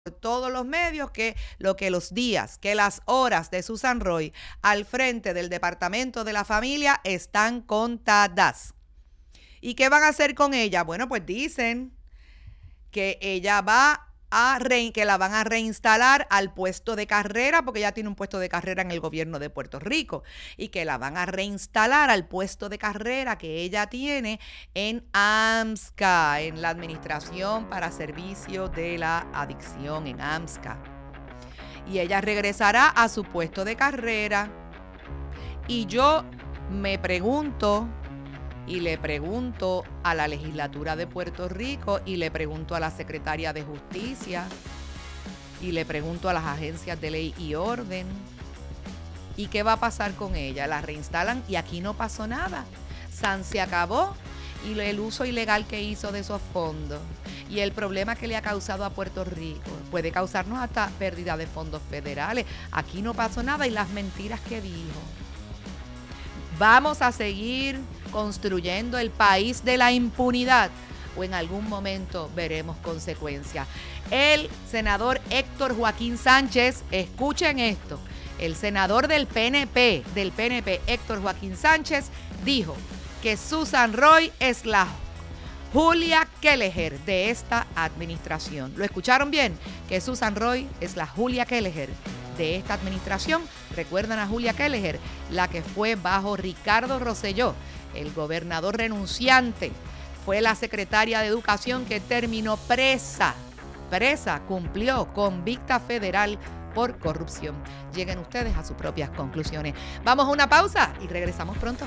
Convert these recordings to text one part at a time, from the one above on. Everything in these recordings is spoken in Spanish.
todos los medios que las horas de Susan Roy al frente del Departamento de la Familia están contadas. ¿Y qué van a hacer con ella? Bueno, pues dicen que ella que la van a reinstalar al puesto de carrera, porque ella tiene un puesto de carrera en el gobierno de Puerto Rico, y que la van a reinstalar al puesto de carrera que ella tiene en AMSCA, en la Administración para Servicios de la Adicción, en AMSCA. Y ella regresará a su puesto de carrera. Y yo me pregunto, y le pregunto a la legislatura de Puerto Rico, y le pregunto a la secretaria de Justicia, y le pregunto a las agencias de ley y orden, ¿y qué va a pasar con ella? La reinstalan y aquí no pasó nada. Se acabó, y el uso ilegal que hizo de esos fondos y el problema que le ha causado a Puerto Rico puede causarnos hasta pérdida de fondos federales. Aquí no pasó nada, y las mentiras que dijo. ¿Vamos a seguir construyendo el país de la impunidad o en algún momento veremos consecuencias? El senador Héctor Joaquín Sánchez, escuchen esto, el senador del PNP, Héctor Joaquín Sánchez, dijo que Susan Roy es la Julia Kelleher de esta administración. ¿Lo escucharon bien? Que Susan Roy es la Julia Kelleher de esta administración. ¿Recuerdan a Julia Kelleher? La que fue bajo Ricardo Rosselló, el gobernador renunciante. Fue la secretaria de Educación que terminó presa, cumplió convicta federal por corrupción. Lleguen ustedes a sus propias conclusiones. Vamos a una pausa y regresamos pronto.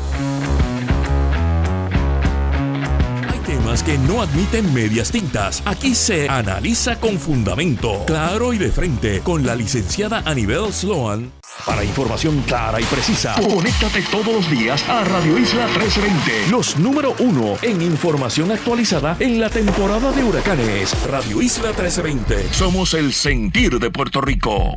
Temas que no admiten medias tintas. Aquí se analiza con fundamento, claro y de frente, con la licenciada Anibel Sloan. Para información clara y precisa, conéctate todos los días a Radio Isla 1320. Los número 1 en información actualizada en la temporada de huracanes. Radio Isla 1320. Somos el sentir de Puerto Rico.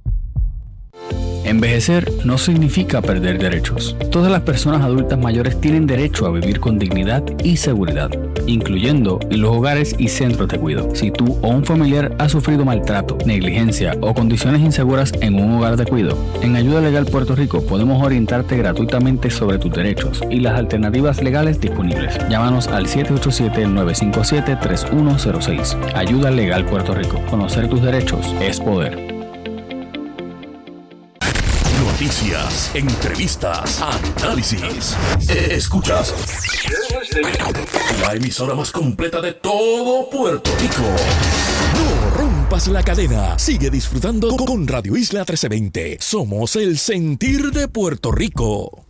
Envejecer no significa perder derechos. Todas las personas adultas mayores tienen derecho a vivir con dignidad y seguridad, incluyendo en los hogares y centros de cuidado. Si tú o un familiar ha sufrido maltrato, negligencia o condiciones inseguras en un hogar de cuidado, en Ayuda Legal Puerto Rico podemos orientarte gratuitamente sobre tus derechos y las alternativas legales disponibles. Llámanos al 787-957-3106. Ayuda Legal Puerto Rico. Conocer tus derechos es poder. Noticias, entrevistas, análisis. Escuchas la emisora más completa de todo Puerto Rico. No rompas la cadena. Sigue disfrutando con Radio Isla 1320. Somos el sentir de Puerto Rico.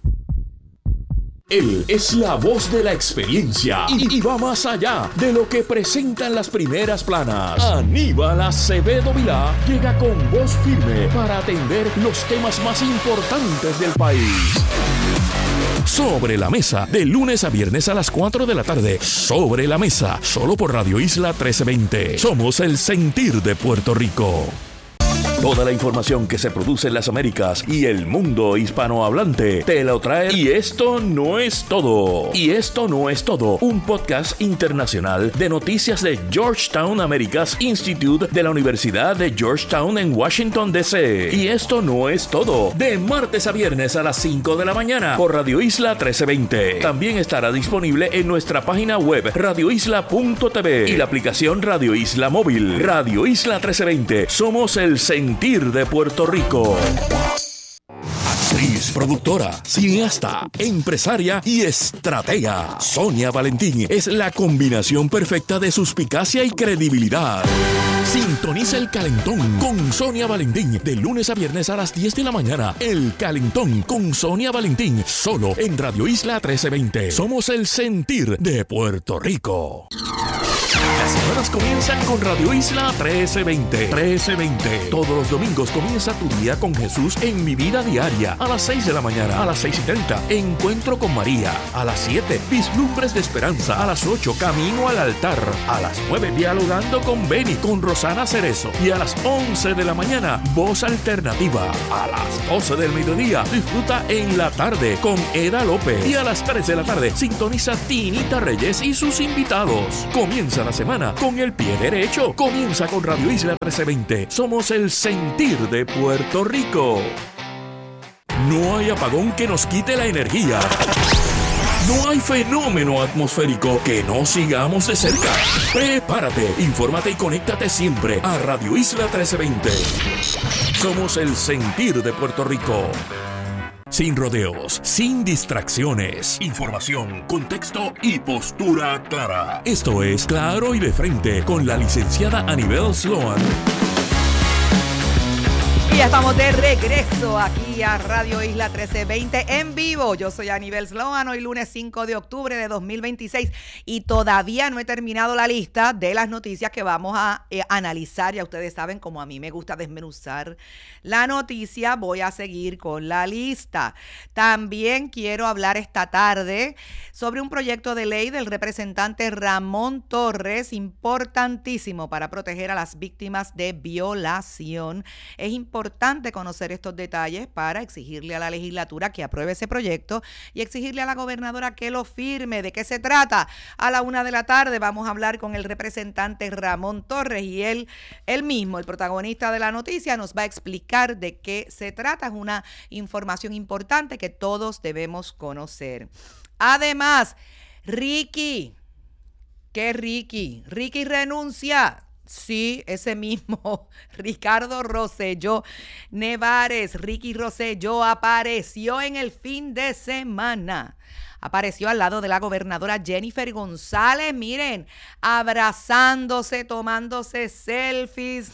Él es la voz de la experiencia y va más allá de lo que presentan las primeras planas. Aníbal Acevedo Vilá llega con voz firme para atender los temas más importantes del país. Sobre la Mesa, de lunes a viernes a las 4 de la tarde. Sobre la Mesa, solo por Radio Isla 1320. Somos el sentir de Puerto Rico. Toda la información que se produce en las Américas y el mundo hispanohablante te la trae Y Esto No Es Todo. Y Esto No Es Todo, un podcast internacional de noticias de Georgetown Americas Institute de la Universidad de Georgetown en Washington, D.C. Y Esto No Es Todo, de martes a viernes a las 5 de la mañana por Radio Isla 1320. También estará disponible en nuestra página web radioisla.tv y la aplicación Radio Isla Móvil. Radio Isla 1320, somos el sentir de Puerto Rico. Actriz, productora, cineasta, empresaria y estratega. Sonia Valentín es la combinación perfecta de suspicacia y credibilidad. Sintoniza El Calentón con Sonia Valentín de lunes a viernes a las 10 de la mañana. El Calentón con Sonia Valentín, solo en Radio Isla 1320. Somos el sentir de Puerto Rico. Las semanas comienzan con Radio Isla 1320. 1320. Todos los domingos comienza tu día con Jesús en Mi Vida Diaria. A las 6 de la mañana, a las 6:30, Encuentro con María. A las 7, Vislumbres de Esperanza. A las 8, Camino al Altar. A las 9, Dialogando con Beni, con Rosana Cerezo. Y a las 11 de la mañana, Voz Alternativa. A las 12 del mediodía, disfruta En la Tarde con Eda López. Y a las 3 de la tarde, sintoniza Tinita Reyes y sus invitados. Comienza la semana con el pie derecho. Comienza con Radio Isla 1320. Somos el sentir de Puerto Rico. No hay apagón que nos quite la energía. No hay fenómeno atmosférico que no sigamos de cerca. Prepárate, infórmate y conéctate siempre a Radio Isla 1320. Somos el sentir de Puerto Rico. Sin rodeos, sin distracciones. Información, contexto y postura clara. Esto es Claro y de Frente con la licenciada Anibel Sloan. Y ya estamos de regreso aquí a Radio Isla 1320 en vivo. Yo soy Anibel Sloan, hoy lunes 5 de octubre de 2026 y todavía no he terminado la lista de las noticias que vamos a analizar. Ya ustedes saben, como a mí me gusta desmenuzar la noticia, voy a seguir con la lista. También quiero hablar esta tarde sobre un proyecto de ley del representante Ramón Torres, importantísimo para proteger a las víctimas de violación. Es importante conocer estos detalles para exigirle a la legislatura que apruebe ese proyecto y exigirle a la gobernadora que lo firme. ¿De qué se trata? A la 1 de la tarde vamos a hablar con el representante Ramón Torres y él mismo, el protagonista de la noticia, nos va a explicar de qué se trata. Es una información importante que todos debemos conocer. Además, Ricky. ¿Qué Ricky? Ricky renuncia. Sí, ese mismo, Ricardo Rosselló Nevares, Ricky Rosselló apareció en el fin de semana. Apareció al lado de la gobernadora Jennifer González, miren, abrazándose, tomándose selfies.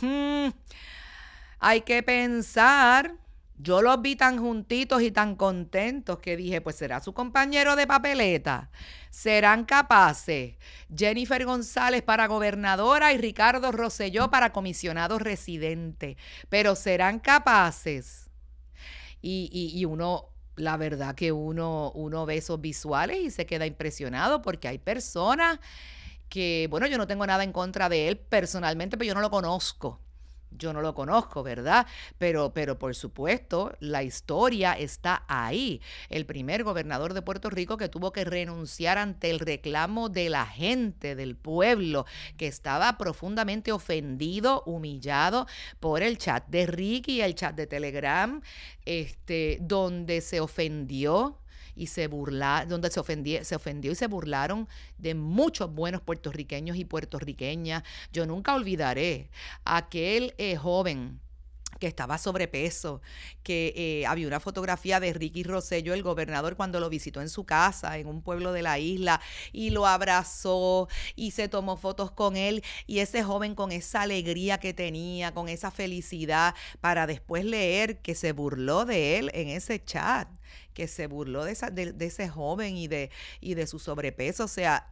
Hay que pensar. Yo los vi tan juntitos y tan contentos que dije, pues será su compañero de papeleta. ¿Serán capaces? Jennifer González para gobernadora y Ricardo Rosselló para comisionado residente. Pero ¿serán capaces? Y uno, la verdad que uno ve esos visuales y se queda impresionado porque hay personas que, bueno, yo no tengo nada en contra de él personalmente, pero yo no lo conozco. Yo no lo conozco, ¿verdad? Pero por supuesto, la historia está ahí. El primer gobernador de Puerto Rico que tuvo que renunciar ante el reclamo de la gente, del pueblo, que estaba profundamente ofendido, humillado por el chat de Ricky, el chat de Telegram, donde se ofendió y donde se ofendió y se burlaron de muchos buenos puertorriqueños y puertorriqueñas. Yo nunca olvidaré a aquel joven que estaba sobrepeso, que había una fotografía de Ricky Rosselló, el gobernador, cuando lo visitó en su casa, en un pueblo de la isla, y lo abrazó y se tomó fotos con él, y ese joven con esa alegría que tenía, con esa felicidad, para después leer que se burló de él en ese chat, que se burló de ese joven y de su sobrepeso. O sea,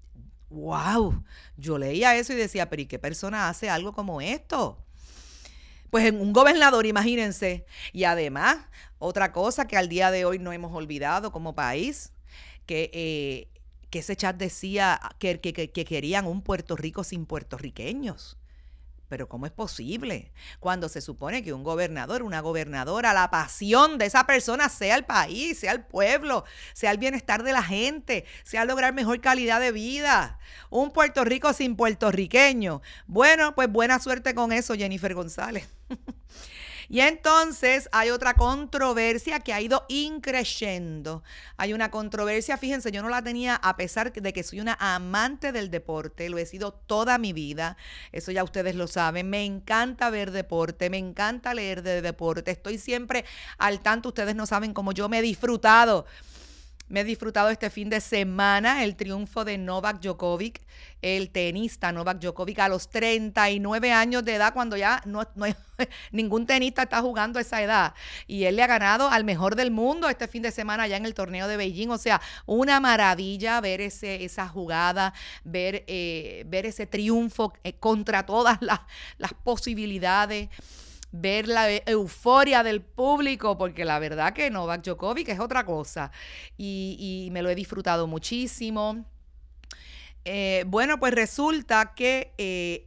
wow, yo leía eso y decía, pero ¿y qué persona hace algo como esto? Pues en un gobernador, imagínense. Y además, otra cosa que al día de hoy no hemos olvidado como país, que ese chat decía que querían un Puerto Rico sin puertorriqueños. Pero ¿cómo es posible? Cuando se supone que un gobernador, una gobernadora, la pasión de esa persona sea el país, sea el pueblo, sea el bienestar de la gente, sea lograr mejor calidad de vida. Un Puerto Rico sin puertorriqueños. Bueno, pues buena suerte con eso, Jennifer González. Y entonces hay otra controversia que ha ido increciendo. Hay una controversia, fíjense, yo no la tenía a pesar de que soy una amante del deporte, lo he sido toda mi vida, eso ya ustedes lo saben, me encanta ver deporte, me encanta leer de deporte, estoy siempre al tanto, ustedes no saben cómo yo me he disfrutado este fin de semana el triunfo de Novak Djokovic, el tenista Novak Djokovic, a los 39 años de edad, cuando ya no hay, ningún tenista está jugando a esa edad. Y él le ha ganado al mejor del mundo este fin de semana allá en el torneo de Beijing. O sea, una maravilla ver esa jugada, ver ese triunfo contra todas las posibilidades. Ver la euforia del público, porque la verdad que Novak Djokovic es otra cosa, y me lo he disfrutado muchísimo. Bueno, pues resulta que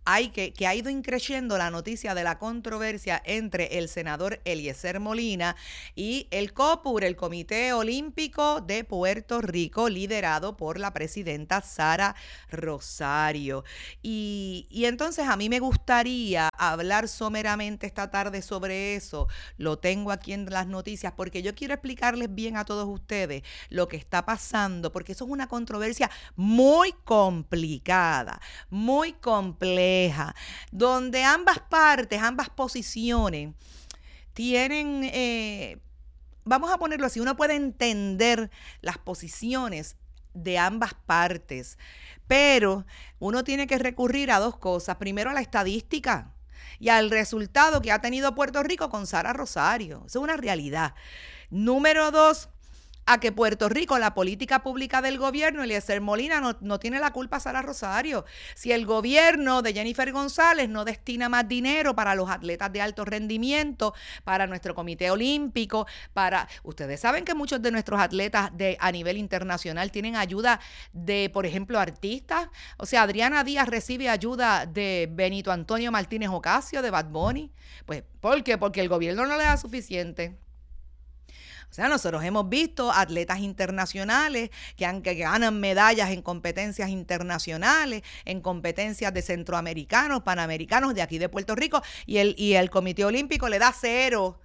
que ha ido increciendo la noticia de la controversia entre el senador Eliezer Molina y el COPUR, el Comité Olímpico de Puerto Rico, liderado por la presidenta Sara Rosario. Y entonces a mí me gustaría hablar someramente esta tarde sobre eso. Lo tengo aquí en las noticias porque yo quiero explicarles bien a todos ustedes lo que está pasando, porque eso es una controversia muy complicada, muy compleja, donde ambas partes, ambas posiciones tienen, vamos a ponerlo así, uno puede entender las posiciones de ambas partes, pero uno tiene que recurrir a dos cosas. Primero, a la estadística y al resultado que ha tenido Puerto Rico con Sara Rosario. Eso es una realidad. Número dos, a que Puerto Rico, la política pública del gobierno, Eliezer Molina no tiene la culpa a Sara Rosario. Si el gobierno de Jennifer González no destina más dinero para los atletas de alto rendimiento, para nuestro comité olímpico, ustedes saben que muchos de nuestros atletas a nivel internacional tienen ayuda de, por ejemplo, artistas. O sea, Adriana Díaz recibe ayuda de Benito Antonio Martínez Ocasio, de Bad Bunny. Pues, ¿por qué? Porque el gobierno no le da suficiente. O sea, nosotros hemos visto atletas internacionales que ganan medallas en competencias internacionales, en competencias de centroamericanos, panamericanos de aquí de Puerto Rico, y el Comité Olímpico le da cero.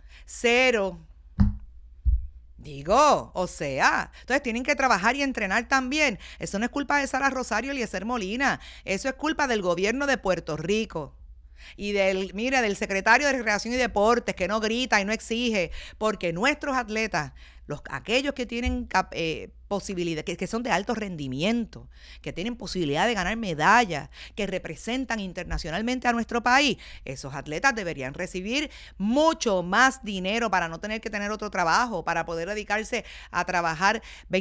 Digo, o sea, entonces tienen que trabajar y entrenar también. Eso no es culpa de Sara Rosario y Eliezer Molina. Eso es culpa del gobierno de Puerto Rico. Y del secretario de Recreación y Deportes, que no grita y no exige, porque nuestros atletas, aquellos que tienen posibilidad, que son de alto rendimiento, que tienen posibilidad de ganar medallas, que representan internacionalmente a nuestro país, esos atletas deberían recibir mucho más dinero para no tener que tener otro trabajo, para poder dedicarse a trabajar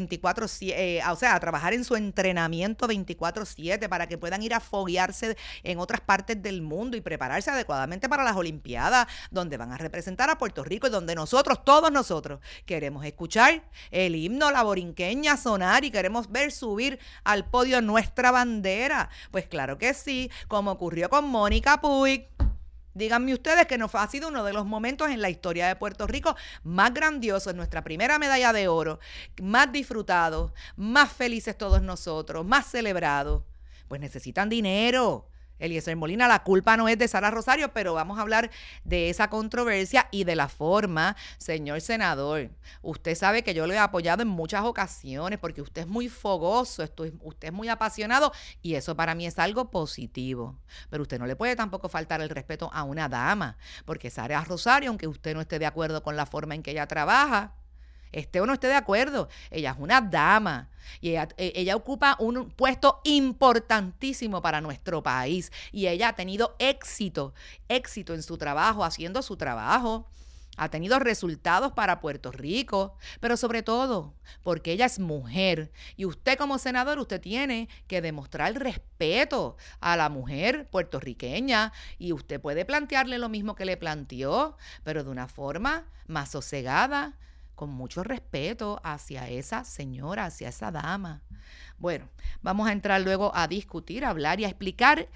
24/7, o sea, a trabajar en su entrenamiento 24/7, para que puedan ir a foguearse en otras partes del mundo y prepararse adecuadamente para las Olimpiadas, donde van a representar a Puerto Rico y donde todos nosotros, queremos escuchar el himno, la borinqueña sonar y queremos ver subir al podio nuestra bandera. Pues claro que sí, como ocurrió con Mónica Puig. Díganme ustedes que ha sido uno de los momentos en la historia de Puerto Rico más grandiosos, nuestra primera medalla de oro, más disfrutados, más felices todos nosotros, más celebrados. Pues necesitan dinero. Eliezer Molina, la culpa no es de Sara Rosario, pero vamos a hablar de esa controversia y de la forma, señor senador. Usted sabe que yo lo he apoyado en muchas ocasiones porque usted es muy fogoso, usted es muy apasionado y eso para mí es algo positivo. Pero usted no le puede tampoco faltar el respeto a una dama, porque Sara Rosario, aunque usted no esté de acuerdo con la forma en que ella trabaja, esté o no esté de acuerdo, ella es una dama y ella ocupa un puesto importantísimo para nuestro país y ella ha tenido éxito en su trabajo, haciendo su trabajo. Ha tenido resultados para Puerto Rico, pero sobre todo porque ella es mujer y usted como senador, usted tiene que demostrar respeto a la mujer puertorriqueña y usted puede plantearle lo mismo que le planteó, pero de una forma más sosegada, con mucho respeto hacia esa señora, hacia esa dama. Bueno, vamos a entrar luego a discutir, a hablar y a explicar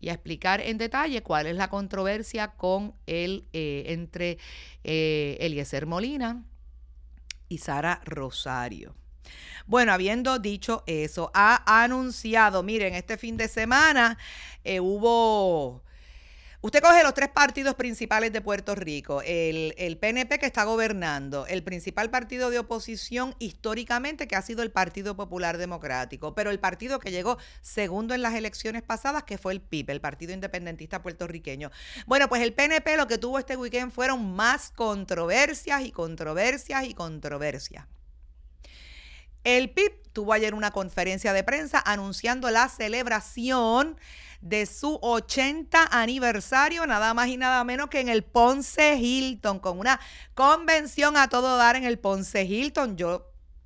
en detalle cuál es la controversia con entre Eliezer Molina y Sara Rosario. Bueno, habiendo dicho eso, ha anunciado, miren, este fin de semana usted coge los tres partidos principales de Puerto Rico, el PNP que está gobernando, el principal partido de oposición históricamente que ha sido el Partido Popular Democrático, pero el partido que llegó segundo en las elecciones pasadas, que fue el PIP, el Partido Independentista Puertorriqueño. Bueno, pues el PNP lo que tuvo este weekend fueron más controversias y controversias y controversias. El PIP tuvo ayer una conferencia de prensa anunciando la celebración de su 80 aniversario, nada más y nada menos que en el Ponce Hilton, con una convención a todo dar en el Ponce Hilton. Yo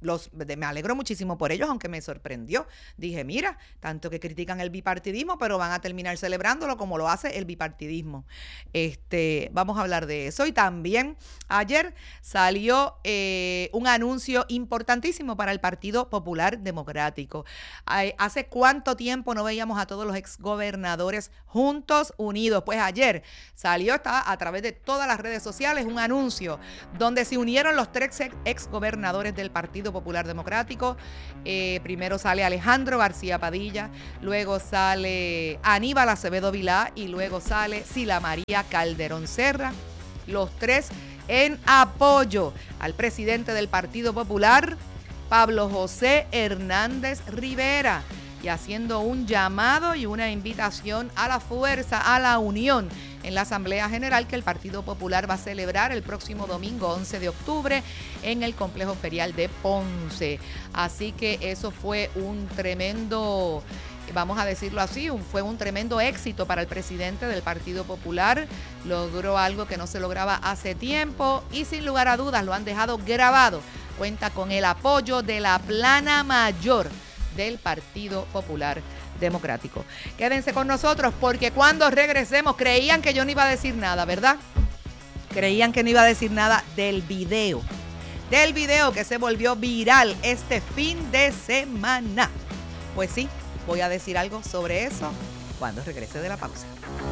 me alegro muchísimo por ellos, aunque me sorprendió. Dije, mira, tanto que critican el bipartidismo, pero van a terminar celebrándolo como lo hace el bipartidismo. Vamos a hablar de eso. Y también ayer salió un anuncio importantísimo para el Partido Popular Democrático. ¿Hace cuánto tiempo no veíamos a todos los exgobernadores juntos, unidos? Pues ayer salió, está a través de todas las redes sociales, un anuncio donde se unieron los 3 exgobernadores del Partido Popular Democrático. Primero sale Alejandro García Padilla, luego sale Aníbal Acevedo Vilá y luego sale Sila María Calderón Serra. Los 3 en apoyo al presidente del Partido Popular, Pablo José Hernández Rivera, y haciendo un llamado y una invitación a la fuerza, a la unión en la Asamblea General que el Partido Popular va a celebrar el próximo domingo 11 de octubre en el Complejo Ferial de Ponce. Así que eso fue un tremendo, vamos a decirlo así, fue un tremendo éxito para el presidente del Partido Popular. Logró algo que no se lograba hace tiempo y sin lugar a dudas lo han dejado grabado. Cuenta con el apoyo de la plana mayor del Partido Popular Democrático. Quédense con nosotros porque cuando regresemos, creían que yo no iba a decir nada, ¿verdad? Creían que no iba a decir nada del video que se volvió viral este fin de semana. Pues sí, voy a decir algo sobre eso cuando regrese de la pausa.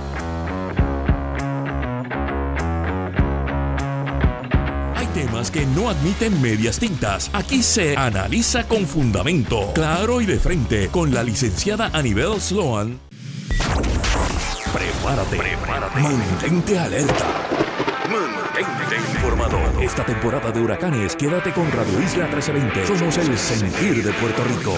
Temas que no admiten medias tintas. Aquí se analiza con fundamento, claro y de frente, con la licenciada Anibel Sloan. Prepárate. Mantente alerta. Mantente informado. Esta temporada de huracanes, quédate con Radio Isla 1320. Somos el sentir de Puerto Rico.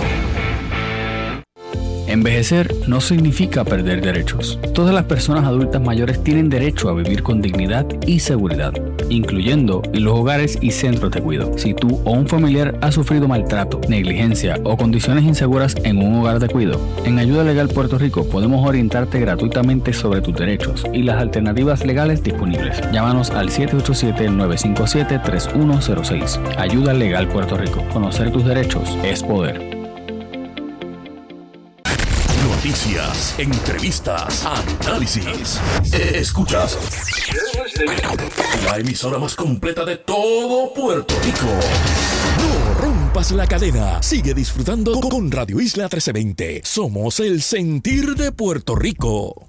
Envejecer no significa perder derechos. Todas las personas adultas mayores tienen derecho a vivir con dignidad y seguridad, incluyendo en los hogares y centros de cuidado. Si tú o un familiar ha sufrido maltrato, negligencia o condiciones inseguras en un hogar de cuidado, en Ayuda Legal Puerto Rico podemos orientarte gratuitamente sobre tus derechos y las alternativas legales disponibles. Llámanos al 787-957-3106. Ayuda Legal Puerto Rico. Conocer tus derechos es poder. Noticias, entrevistas, análisis. Escuchas la emisora más completa de todo Puerto Rico. No rompas la cadena. Sigue disfrutando con Radio Isla 1320. Somos el sentir de Puerto Rico.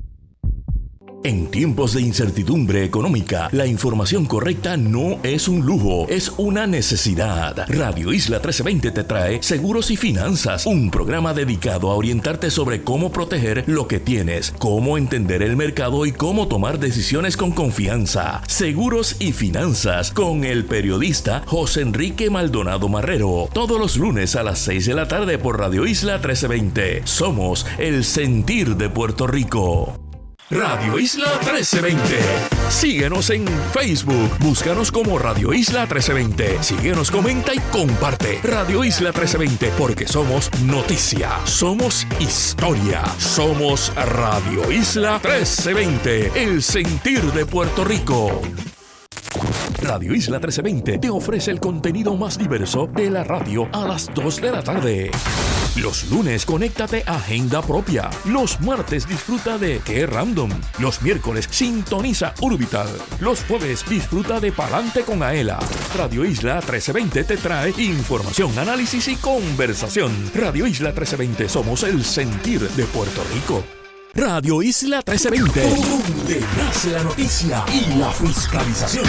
En tiempos de incertidumbre económica, la información correcta no es un lujo, es una necesidad. Radio Isla 1320 te trae Seguros y Finanzas, un programa dedicado a orientarte sobre cómo proteger lo que tienes, cómo entender el mercado y cómo tomar decisiones con confianza. Seguros y Finanzas con el periodista José Enrique Maldonado Marrero, todos los lunes a las 6 de la tarde por Radio Isla 1320. Somos el sentir de Puerto Rico. Radio Isla 1320. Síguenos en Facebook. Búscanos como Radio Isla 1320. Síguenos, comenta y comparte. Radio Isla 1320, porque somos noticia, somos historia, somos Radio Isla 1320, el sentir de Puerto Rico. Radio Isla 1320 te ofrece el contenido más diverso de la radio a las 2 de la tarde. Los lunes, conéctate a Agenda Propia. Los martes, disfruta de Qué Random. Los miércoles, sintoniza Urbital. Los jueves, disfruta de Palante con Aela. Radio Isla 1320 te trae información, análisis y conversación. Radio Isla 1320, somos el sentir de Puerto Rico. Radio Isla 1320, donde nace la noticia y la fiscalización.